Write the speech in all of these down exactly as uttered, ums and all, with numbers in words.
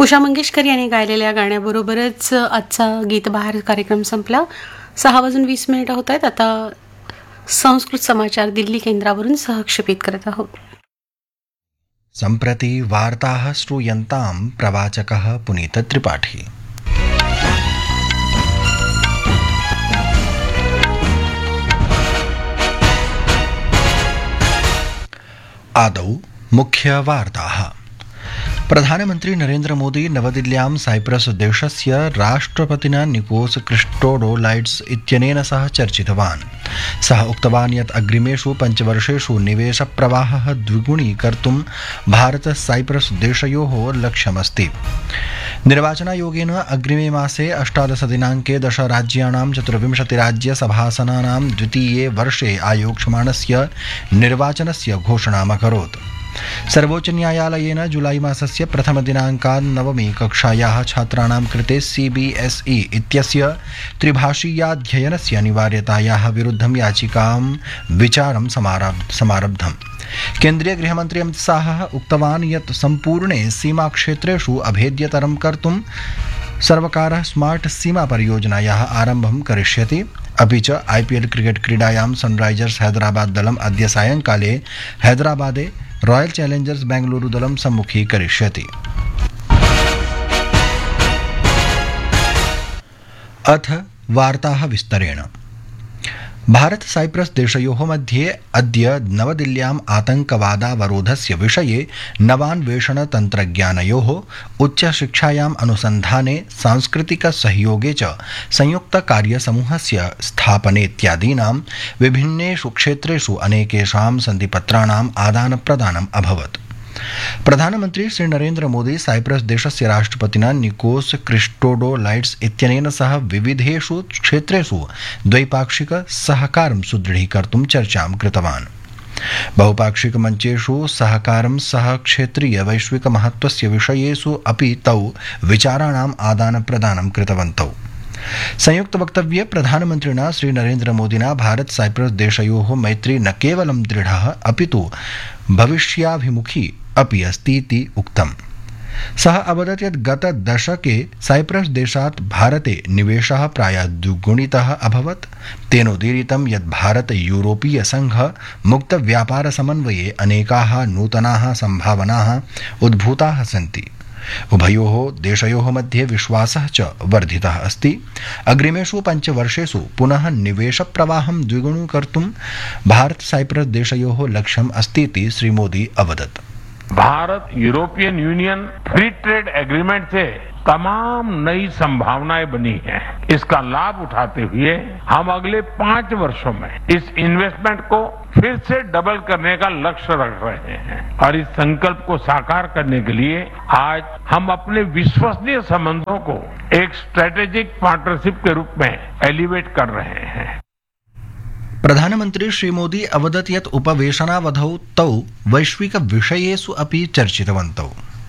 उषा मंगेशकर यांनी गायलेल्या गाण्याबरोबरच आजचा गीत बहार कार्यक्रम संपला. सहा वाजून वीस मिनिटं होत आहेत. आता संस्कृत समाचार दिल्ली केंद्रावरून सहक्षेपित करत आहोत. सम्प्रति वार्ताः श्रूयन्तां प्रवाचकः पुनीत त्रिपाठी. आदौ मुख्य वार्ताः. प्रधानमन्त्री नरेन्द्र मोदी नवदिल्ल्यां साइप्रस देशस्य राष्ट्रपतिना निकोस क्रिस्टोडोलाइड्स इत्यनेन सह चर्चितवान्. सः उक्तवान् यत् अग्रिमेषु पञ्चवर्षेषु निवेशप्रवाहः द्विगुणीकर्तुं भारत साइप्रस देशयोः लक्ष्यमस्ति. निर्वाचनायोगेन अग्रिमे मासे अष्टादशदिनाङ्के दश राज्याणां चतुर्विंशतिराज्यसभासनानां द्वितीये वर्षे आयोक्ष्यमाणस्य निर्वाचनस्य घोषणामकरोत्. सर्वोच्च न्यायालयेन जुलाई मासस्य प्रथमदिनाङ्कात् नवमी कक्षायाः छात्राणां कृते सीबीएसई इत्यस्य त्रिभाषीयाध्ययनस्य अनिवार्यतायाः विरुद्धं याचिकां विचारं समारब्धम्. केन्द्रीय गृहमन्त्री अमित शाहः उक्तवान् यत् सम्पूर्णे सीमाक्षेत्रेषु अभेद्यतरं कर्तुं सर्वकारः स्मार्ट सीमा परियोजनायाः आरम्भं करिष्यति. अपि च आईपीएल क्रिकेट क्रीडायां सनराइजर्स हैदराबाद दलम् अद्य सायङ्काले हैदराबादे रॉयल चैलेंजर्स बेंगलुरु दलं सम्मुखीकरिष्यति. अथ वार्ताः विस्तरेण. भारत साइप्रस देशयोः मध्ये अद्य नवदिल्ल्याम् आतङ्कवादावरोधस्य विषये नवान्वेषणतन्त्रज्ञानयोः उच्चशिक्षायाम् अनुसन्धाने सांस्कृतिकसहयोगे च संयुक्तकार्यसमूहस्य स्थापनेत्यादीनां विभिन्नेषु क्षेत्रेषु अनेकेषां सन्धिपत्राणाम् आदानप्रदानम् अभवत्. प्रधानमन्त्री श्री नरेन्द्र मोदी साइप्रस देशस्य राष्ट्रपतिना निकोस क्रिस्टोडोलाइड्स इत्यनेन सह विविधेषु क्षेत्रेषु द्वैपाक्षिक सहकारं सुदृढीकर्तुं चर्चां कृतवान्. बहुपाक्षिकमञ्चेषु सहकारं सह क्षेत्रीय वैश्विक महत्त्वस्य विषयेषु अपि तौ विचाराणाम् आदानप्रदानं कृतवन्तौ. संयुक्त वक्तव्ये प्रधानमन्त्रिणा श्री नरेन्द्र मोदिना भारत साइप्रस देशयोः मैत्री न केवलं दृढः अपितु भविष्याभिमुखी अपि अस्ति इति उक्तम्. सः अवदत् यत् गत दशके साइप्रस देशात् भारते निवेशः प्रायः द्विगुणितः अभवत्. तेनोदीरितं यत् भारत यूरोपीय संघ मुक्त व्यापार समन्वये अनेकाः नूतनाः सम्भावनाः उद्भूताः सन्ति. उभयोः देशयोः मध्ये विश्वासः च वर्धितः अस्ति. अग्रिमेषु पञ्चवर्षेषु पुनः निवेशप्रवाहं द्विगुणीकर्तुं भारत साइप्रस देशयोः लक्ष्यम् अस्ति इति श्री मोदी अवदत्. Bharat European union free trade agreement से तमाम नई संभावनाएं बनी हैं. इसका लाभ उठाते हुए हम अगले पांच वर्षों में इस इन्वेस्टमेंट को फिर से डबल करने का लक्ष्य रख रहे हैं और इस संकल्प को साकार करने के लिए आज हम अपने विश्वसनीय संबंधों को एक स्ट्रेटेजिक पार्टनरशिप के रूप में एलिवेट कर रहे हैं. प्रधानमन्त्री श्री मोदी अवदत् यत् उपवेशनावधौ तौ वैश्विक विषयेषु अपि चर्चितवन्तौ.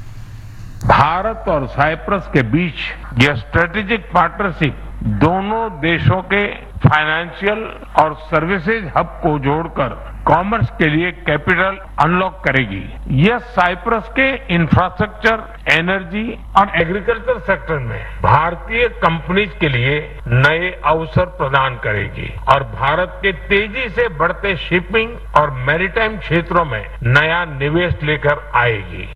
भारत और साइप्रस के बीच यह स्ट्रेटेजिक पार्टनरशिप दोनों देशों के फाइनेंशियल और सर्विसेज हब को जोड़कर कॉमर्स के लिए कैपिटल अनलॉक करेगी. यह साइप्रस के इंफ्रास्ट्रक्चर, एनर्जी और एग्रीकल्चर सेक्टर में भारतीय कंपनीज के लिए नए अवसर प्रदान करेगी और भारत के तेजी से बढ़ते शिपिंग और मैरीटाइम क्षेत्रों में नया निवेश लेकर आएगी.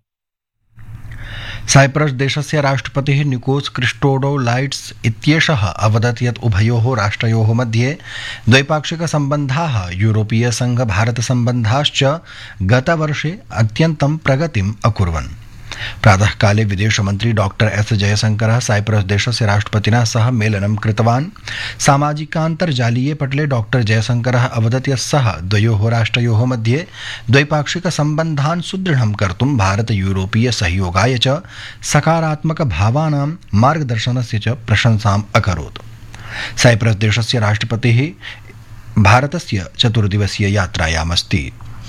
साइप्रस देशस्य राष्ट्रपतिः निकोस क्रिस्टोडोलाइड्स इत्येषः अवदत् यत् उभयोः राष्ट्रयोः मध्ये द्वैपाक्षिकसम्बन्धाः यूरोपीय संघ भारत सम्बन्धाश्च गतवर्षे अत्यन्तं प्रगतिम् अकुर्वन्. प्रातःकाले विदेशमन्त्री डॉक्टर एस जयशंकरः साइप्रस देशस्य राष्ट्रपतिना सह मेलनं कृतवान्. सामाजिकान्तर्जालीये पटले डॉक्टर जयशंकरः अवदत् यत् सः द्वयोः राष्ट्रयोः मध्ये द्वैपाक्षिकसम्बन्धान् सुदृढं कर्तुं भारत यूरोपीय सहयोगाय च सकारात्मकभावानां मार्गदर्शनस्य च प्रशंसाम् अकरोत्. साइप्रस देशस्य राष्ट्रपतिः भारतस्य चतुर्दिवसीय यात्रायामस्ति.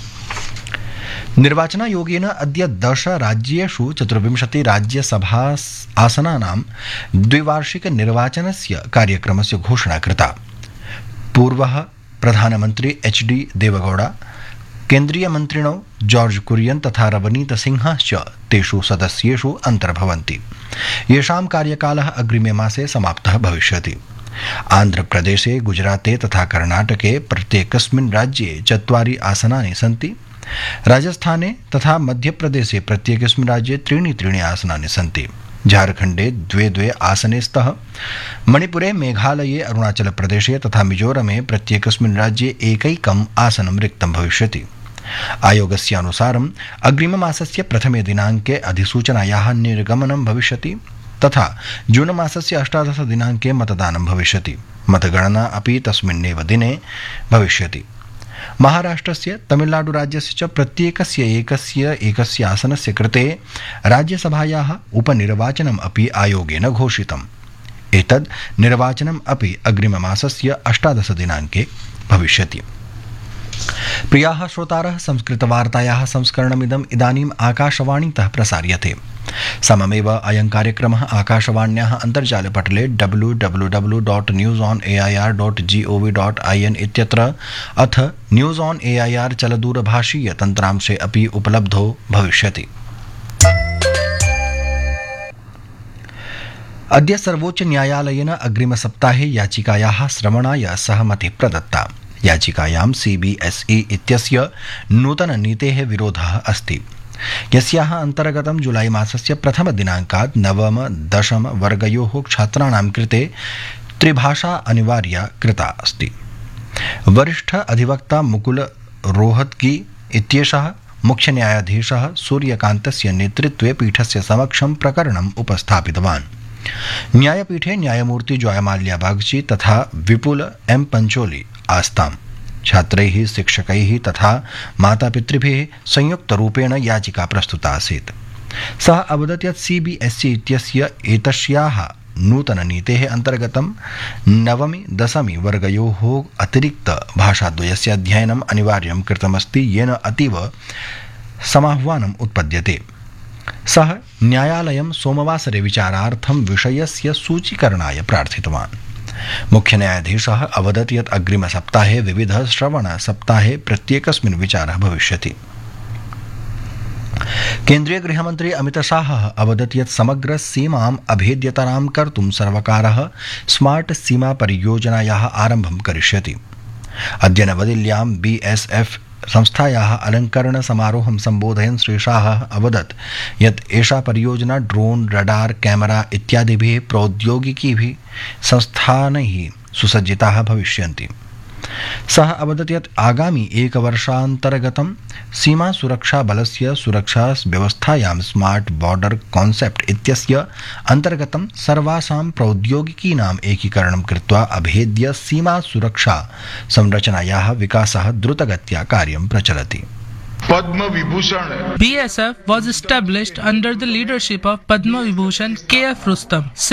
निर्वाचनायोगेन अद्य दश राज्येषु चतुर्विंशति राज्यसभा आसनानां द्विवार्षिक निर्वाचनस्य कार्यक्रमस्य घोषणा कृता. पूर्वः प्रधानमन्त्री H D Deve Gowda, केन्द्रीयमन्त्रिणो George Kurien तथा रवनीत सिंहश्च तेषु सदस्येषु अन्तर्भवन्ति, येषां कार्यकालः अग्रिमे मासे समाप्तः भविष्यति। आन्ध्रप्रदेशे, गुजराते तथा कर्णाटके प्रत्येकस्मिन् राज्ये चत्वारि आसनानि सन्ति। राजस्थाने तथा मध्यप्रदेशे प्रत्येकस्मिन् राज्ये त्रीणि त्रीणि आसनानि सन्ति। झारखण्डे द्वे द्वे आसने स्तः। मणिपुरे, मेघालये, अरुणाचलप्रदेशे तथा मिजोरमे प्रत्येकस्मिन् राज्ये एकैकम् आसनं रिक्तं भविष्यति। आयोगस्यानुसारम् अग्रिममासस्य प्रथमे दिनाङ्के अधिसूचनायाः निर्गमनं भविष्यति तथा जून मासस्य अष्टादश दिनाङ्के मतदानं भविष्यति। मतगणना अपि तस्मिन्नेव दिने भविष्यति। महाराष्ट्रस्य, तमिलनाडुराज्यस्य च प्रत्येकस्य एकस्य एकस्य आसनस्य कृते राज्यसभायाः उपनिर्वाचनम् अपि आयोगेन घोषितम्। एतद् निर्वाचनम् अपि अग्रिममासस्य अष्टादश दिनाङ्के भविष्यति। प्रियाः श्रोतारः, संस्कृतवार्तायाः संस्करणमिदम् इदानीम् आकाशवाणीतः प्रसार्यते। सममेव अयं कार्यक्रमः आकाशवाण्याः अन्तर्जालपटले W W W dot news on A I are dot जि ओ वि डाट् ऐ एन् इत्यत्र अथ न्यूस् आन् ए ऐ आर् चलदूरभाषीय तन्त्रांशे अपि उपलब्धो भविष्यति। अद्य सर्वोच्चन्यायालयेन अग्रिमसप्ताहे याचिकायाः श्रवणाय सहमतिः प्रदत्ता। याचिकायां सी बी एस् ई इत्यस्य नूतननीतेः विरोधः अस्ति, यस्याः अन्तर्गतं जुलाई मासस्य प्रथमदिनाङ्कात् नवम दशम वर्गयोः छात्राणां कृते त्रिभाषा अनिवार्या कृता अस्ति। वरिष्ठ अधिवक्ता मुकुल रोहतगी इत्येषः मुख्यन्यायाधीशः सूर्यकान्तस्य नेतृत्वे पीठस्य समक्षं प्रकरणम् उपस्थापितवान्। न्यायपीठे न्यायमूर्ति जयमाल्या बागची तथा विपुल एम पंचोली आस्ताम्। छात्रैः, शिक्षकैः तथा मातापितृभिः संयुक्तरूपेण याचिका प्रस्तुता आसीत्। सः अवदत् यत् सी बी एस् ई इत्यस्य एतस्याः नूतननीतेः अन्तर्गतं नवमी दशमी वर्गयोः अतिरिक्त भाषाद्वयस्य अध्ययनम् अनिवार्यं कृतमस्ति, येन अतीव समाह्वानम् उत्पद्यते। सः न्यायालयं सोमवासरे विचारार्थं विषयस्य सूचीकरणाय प्रार्थितवान्। मुख्यन्यायाधीशः अवदत् यत् अग्रिमसप्ताहे विविध श्रवणसप्ताहे प्रत्येकस्मिन् विचारः भविष्यति। केन्द्रीय गृहमन्त्री अमितशाहः अवदत् यत् समग्र सीमाम् अभेद्यतरां कर्तुं सर्वकारः स्मार्ट सीमा परियोजनायाः आरम्भं करिष्यति। अद्य नवदिल्ल्यां बी एस् एफ् संस्थायाः अलङ्करण समारोहं सम्बोधयन् श्री शाहः अवदत् यत् एषा परियोजना ड्रोन, रडार, कैमरा इत्यादिभिः प्रौद्योगिकीभिः संस्थानैः सुसज्जिताः भविष्यन्ति। सः अवदत् यत् आगामि एकवर्षान्तर्गतं सीमा सुरक्षा बलस्य सुरक्षा व्यवस्थायां स्मार्ट बॉर्डर कॉन्सेप्ट इत्यस्य अन्तर्गतं सर्वासां प्रौद्योगिकीनाम् एकीकरणं कृत्वा अभेद्य सीमा सुरक्षा संरचनायाः विकासः द्रुतगत्या कार्यं प्रचलति। Padma Vibhushan. B S F was established under the leadership of Padma Vibhushan K F Rustam.